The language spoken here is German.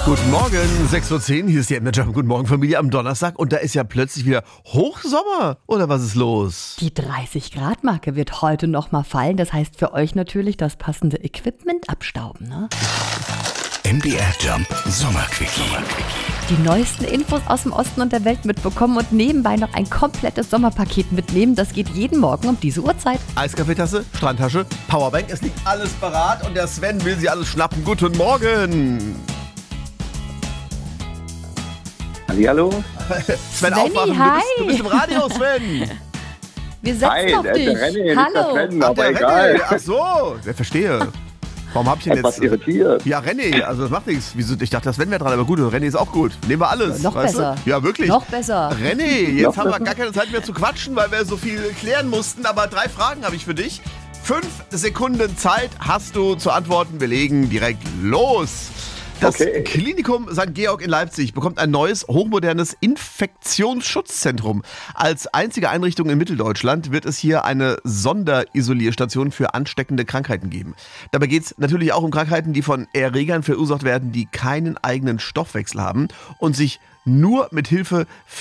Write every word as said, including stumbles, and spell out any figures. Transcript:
Guten Morgen, sechs Uhr zehn, hier ist die Manager. Guten Morgen, Familie, am Donnerstag. Und da ist ja plötzlich wieder Hochsommer. Oder was ist los? Die dreißig Grad Marke wird heute noch mal fallen. Das heißt für euch natürlich das passende Equipment abstauben, ne? M D R Jump Sommerquickie. Die neuesten Infos aus dem Osten und der Welt mitbekommen und nebenbei noch ein komplettes Sommerpaket mitnehmen. Das geht jeden Morgen um diese Uhrzeit. Eiskaffeetasse, Strandtasche, Powerbank, es liegt alles parat und der Sven will sie alles schnappen. Guten Morgen. Hallo? Sven, Svenny, aufwachen, hi. du, bist, du bist im Radio, Sven. Wir setzen Hi, auf der, dich. der René, Hallo. nicht der Sven, Ach, aber der egal. René, ach so, ich verstehe. Warum hab ich denn Etwas jetzt... irritiert. Ja, René, also das macht nichts. Wieso? Ich dachte, das Sven wäre dran, aber gut, René ist auch gut. Nehmen wir alles. Noch weißt besser. Du? Ja, wirklich. Noch besser. René, jetzt Noch haben wir besser. gar keine Zeit mehr zu quatschen, weil wir so viel klären mussten. Aber drei Fragen habe ich für dich. Fünf Sekunden Zeit hast du zu antworten. Wir legen direkt los. Das Okay. Klinikum Sankt Georg in Leipzig bekommt ein neues, hochmodernes Infektionsschutzzentrum. Als einzige Einrichtung in Mitteldeutschland wird es hier eine Sonderisolierstation für ansteckende Krankheiten geben. Dabei geht es natürlich auch um Krankheiten, die von Erregern verursacht werden, die keinen eigenen Stoffwechsel haben und sich nur mit Hilfe